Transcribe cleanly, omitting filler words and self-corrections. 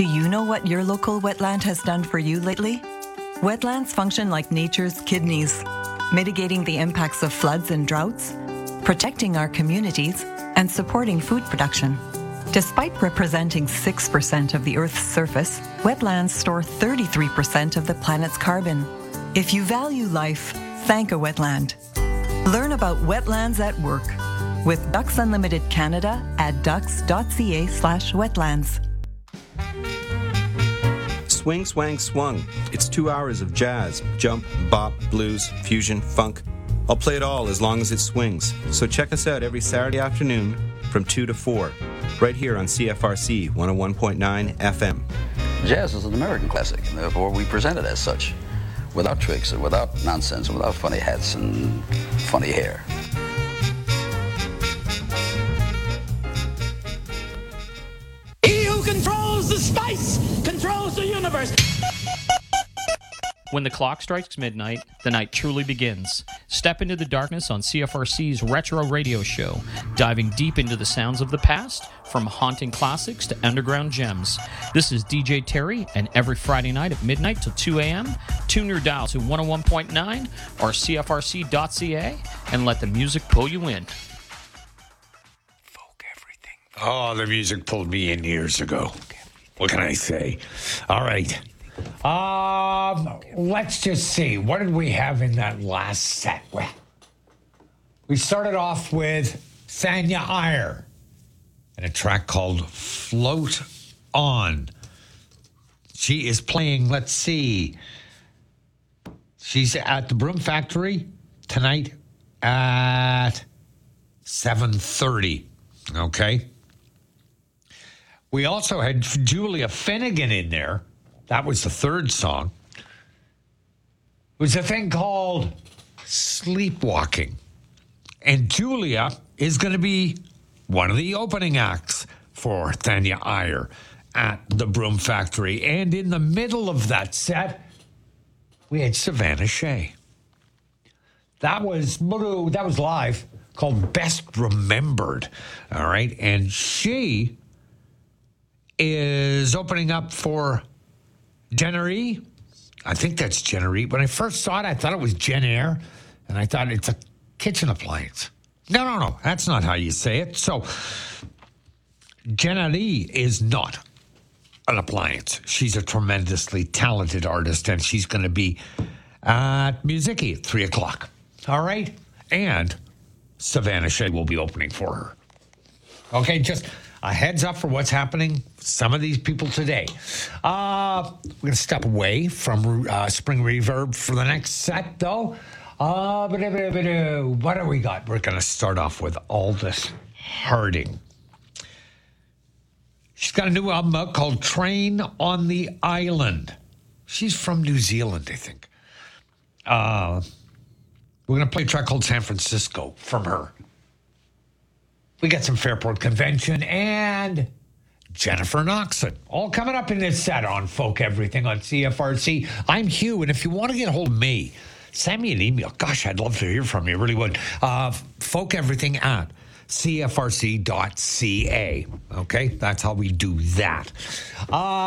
Do you know what your local wetland has done for you lately? Wetlands function like nature's kidneys, mitigating the impacts of floods and droughts, protecting our communities, and supporting food production. Despite representing 6% of the Earth's surface, wetlands store 33% of the planet's carbon. If you value life, thank a wetland. Learn about wetlands at work with Ducks Unlimited Canada at ducks.ca/wetlands. Swing, swang, swung. It's 2 hours of jazz, jump, bop, blues, fusion, funk. I'll play it all as long as it swings. So check us out every Saturday afternoon from 2 to 4, right here on CFRC 101.9 FM. Jazz is an American classic, and therefore we present it as such, without tricks and without nonsense and without funny hats and funny hair. He who controls the spice controls the universe. When the clock strikes midnight, the night truly begins. Step into the darkness on CFRC's Retro Radio Show, diving deep into the sounds of the past, from haunting classics to underground gems. This is DJ Terry, and every Friday night at midnight till 2 a.m., tune your dial to 101.9 or CFRC.ca and let the music pull you in. Folk everything. Oh, the music pulled me in years ago. What can I say? All right. Let's just see. What did we have in that last set? Well, we started off with Thanya Iyer and a track called Float On. She is playing, let's see. She's at the Broom Factory tonight at 7:30. Okay. We also had Julia Finnegan in there. That was the third song. It was a thing called Sleepwalking. And Julia is going to be one of the opening acts for Thanya Iyer at the Broom Factory. And in the middle of that set, we had Savannah Shea. That was live, called Best Remembered. All right. And she is opening up for Jenner E. I think that's Jenner E. When I first saw it, I thought it was Jen Air, and I thought it's a kitchen appliance. No. That's not how you say it. So Jenner E is not an appliance. She's a tremendously talented artist, and she's going to be at Musiki at 3 o'clock. All right? And Savannah Shea will be opening for her. Okay, just a heads up for what's happening. Some of these people today. We're going to step away from Spring Reverb for the next set, though. What do we got? We're going to start off with Aldous Harding. She's got a new album out called Train on the Island. She's from New Zealand, I think. We're going to play a track called San Francisco from her. We got some Fairport Convention and Jennifer Knoxon. All coming up in this set on Folk Everything on CFRC. I'm Hugh, and if you want to get a hold of me, send me an email. Gosh, I'd love to hear from you. Really would. Folkeverything at CFRC.ca. Okay? That's how we do that.